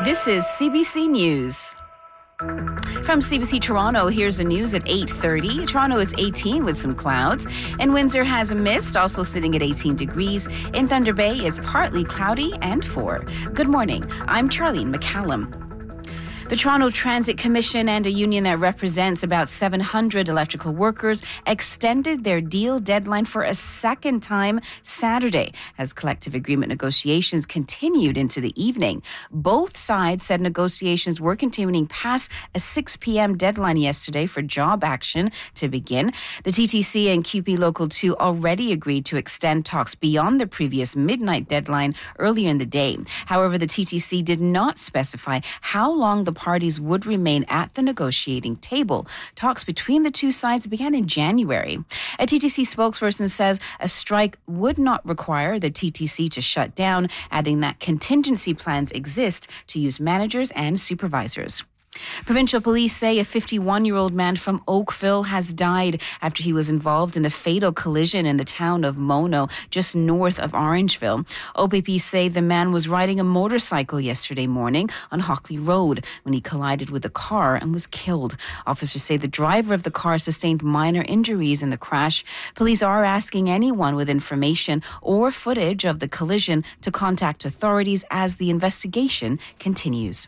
This is CBC News. From CBC Toronto, here's the news at 8:30. Toronto is 18 with some clouds, and Windsor has a mist, also sitting at 18 degrees. In Thunder Bay, it's partly cloudy and 4. Good morning. I'm Charlene McCallum. The Toronto Transit Commission and a union that represents about 700 electrical workers extended their deal deadline for a second time Saturday as collective agreement negotiations continued into the evening. Both sides said negotiations were continuing past a 6 p.m. deadline yesterday for job action to begin. The TTC and QP Local 2 already agreed to extend talks beyond the previous midnight deadline earlier in the day. However, the TTC did not specify how long the parties would remain at the negotiating table. Talks between the two sides began in January. A TTC spokesperson says a strike would not require the TTC to shut down, adding that contingency plans exist to use managers and supervisors. Provincial police say a 51-year-old man from Oakville has died after he was involved in a fatal collision in the town of Mono, just north of Orangeville. OPP say the man was riding a motorcycle yesterday morning on Hockley Road when he collided with a car and was killed. Officers say the driver of the car sustained minor injuries in the crash. Police are asking anyone with information or footage of the collision to contact authorities as the investigation continues.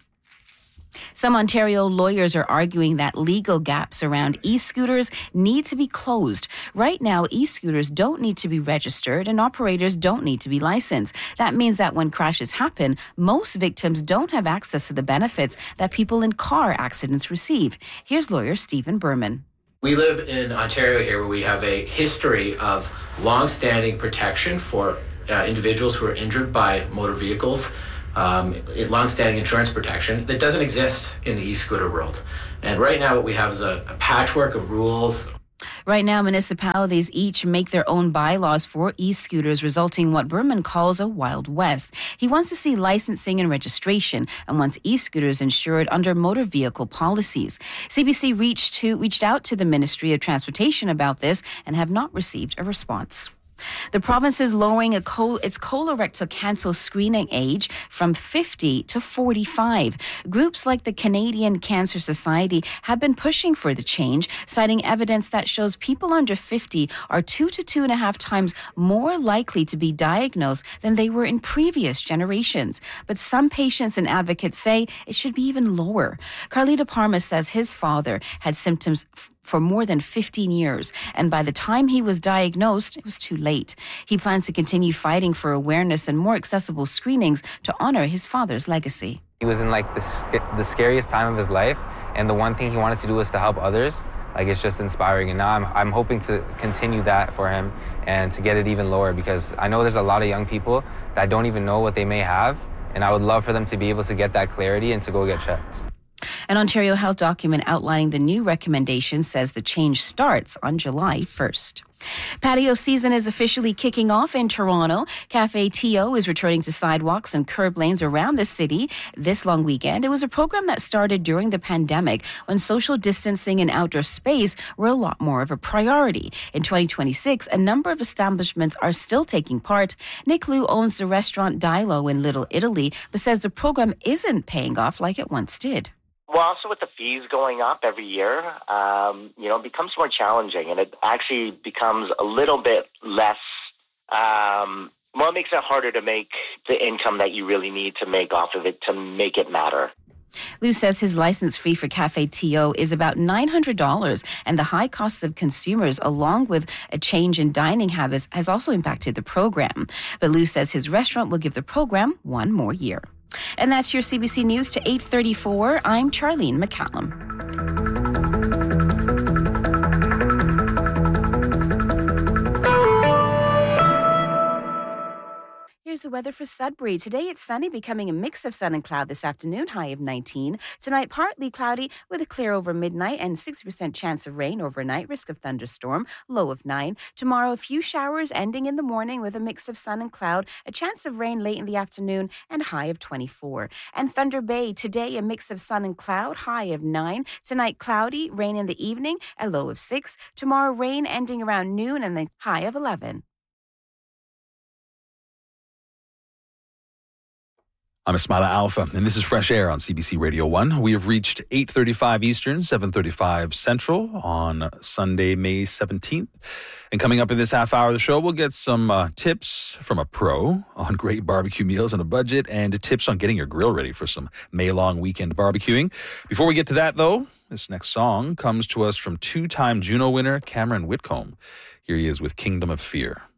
Some Ontario lawyers are arguing that legal gaps around e-scooters need to be closed. Right now, e-scooters don't need to be registered and operators don't need to be licensed. That means that when crashes happen, most victims don't have access to the benefits that people in car accidents receive. Here's lawyer Stephen Berman. We live in Ontario here where we have a history of long-standing protection for individuals who are injured by motor vehicles. Long-standing insurance protection that doesn't exist in the e-scooter world. And right now what we have is a patchwork of rules. Right now, municipalities each make their own bylaws for e-scooters, resulting in what Berman calls a Wild West. He wants to see licensing and registration and wants e-scooters insured under motor vehicle policies. CBC reached out to the Ministry of Transportation about this and have not received a response. The province is lowering its colorectal cancer screening age from 50 to 45. Groups like the Canadian Cancer Society have been pushing for the change, citing evidence that shows people under 50 are 2 to 2.5 times more likely to be diagnosed than they were in previous generations. But some patients and advocates say it should be even lower. Carlita Parma says his father had symptoms for more than 15 years, and by the time he was diagnosed, it was too late. He plans to continue fighting for awareness and more accessible screenings to honor his father's legacy. He was in the scariest time of his life, and the one thing he wanted to do was to help others. It's just inspiring, and now I'm hoping to continue that for him and to get it even lower, because I know there's a lot of young people that don't even know what they may have, and I would love for them to be able to get that clarity and to go get checked. An Ontario Health document outlining the new recommendation says the change starts on July 1st. Patio season is officially kicking off in Toronto. Cafe T.O. is returning to sidewalks and curb lanes around the city this long weekend. It was a program that started during the pandemic when social distancing and outdoor space were a lot more of a priority. In 2026, a number of establishments are still taking part. Nick Liu owns the restaurant Dilo in Little Italy, but says the program isn't paying off like it once did. Well, also with the fees going up every year, it becomes more challenging, and it actually becomes a little bit less, it makes it harder to make the income that you really need to make off of it to make it matter. Liu says his license fee for Cafe T.O. is about $900, and the high costs of consumers, along with a change in dining habits, has also impacted the program. But Liu says his restaurant will give the program one more year. And that's your CBC News to 8:34. I'm Charlene McCallum. Here's the weather for Sudbury. Today it's sunny, becoming a mix of sun and cloud this afternoon, high of 19. Tonight, partly cloudy with a clear over midnight and 60% chance of rain overnight, risk of thunderstorm, low of 9. Tomorrow, a few showers ending in the morning with a mix of sun and cloud, a chance of rain late in the afternoon, and high of 24. And Thunder Bay, today a mix of sun and cloud, high of 9. Tonight, cloudy, rain in the evening, a low of 6. Tomorrow, rain ending around noon and the high of 11. I'm Ismaila Alpha, and this is Fresh Air on CBC Radio 1. We have reached 8:35 Eastern, 7:35 Central on Sunday, May 17th. And coming up in this half hour of the show, we'll get some tips from a pro on great barbecue meals on a budget and tips on getting your grill ready for some May-long weekend barbecuing. Before we get to that, though, this next song comes to us from two-time Juno winner Cameron Whitcomb. Here he is with Kingdom of Fear.